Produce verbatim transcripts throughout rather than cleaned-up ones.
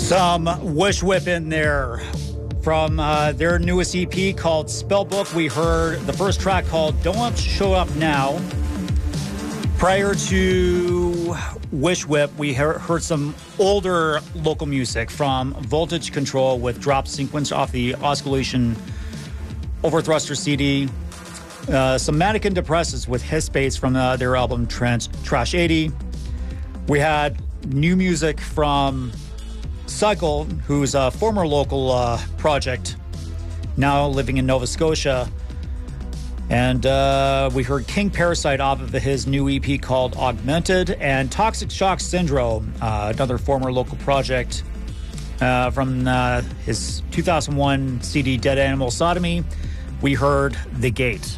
Some Wish Whip in there from uh, their newest E P called Spellbook. We heard the first track called Don't Show Up Now. Prior to Wish Whip, we he- heard some older local music from Voltage Control with Drop Sequence off the Oscillation Overthruster C D. Uh, some Mannequin Depresses with Hiss Bass from uh, their album Trans- Trash eighty. We had new music from Cycle, who's a former local uh, project, now living in Nova Scotia. And uh, we heard King Parasite off of his new E P called Augmented, and Toxic Shock Syndrome, uh, another former local project uh, from uh, his two thousand one C D Dead Animal Sodomy. We heard The Gate.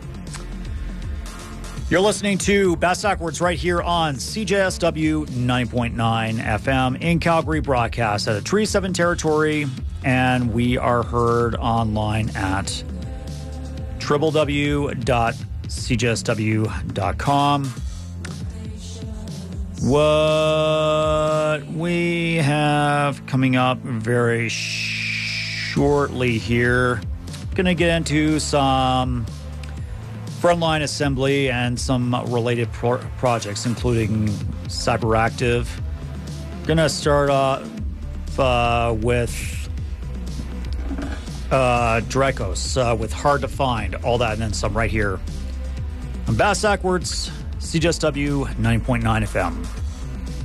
You're listening to Bass Backwards right here on C J S W ninety point nine F M in Calgary, broadcast at a Tree seven territory, and we are heard online at w w w dot c j s w dot com. What we have coming up very shortly here, gonna get into some frontline assembly and some related pro- projects, including Cyberactive. Gonna start off uh, with uh, Dracos uh, with Hard to Find, all that and then some right here on Bass Backwards, C J S W ninety point nine F M.